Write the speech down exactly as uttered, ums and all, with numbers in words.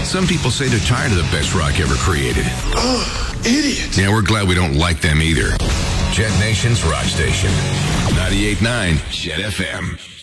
Some people say they're tired of the best rock ever created. Ugh, idiot. Yeah, we're glad we don't like them either. Jet Nation's Rock Station. ninety-eight point nine Jet F M.